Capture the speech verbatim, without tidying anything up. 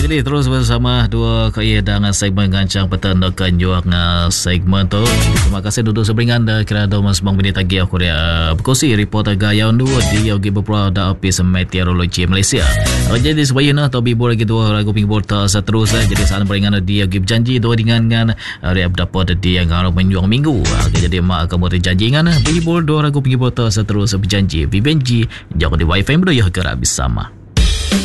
Jadi terus bersama dua kaya dengan segmen gancang petandakan juak na segmen tu. Terima kasih duduk seberingan dah kira Thomas Bang Bini Tagi aku dia berkongsi reporter gaya dua di Yogi Berpura da Office Meteorologi Malaysia. Jadi sebayana atau bibo lagi dua lagu pingbor ta seterusnya. Jadi saat beringan di Yogi berjanji dua dengan dia dapat dia yang harus menjuang minggu. Jadi mak kamu terjanji dengan bibo dua lagu pingbor ta seterusnya berjanji. Vivenji jangan di wifi berdua ya kerap bersama.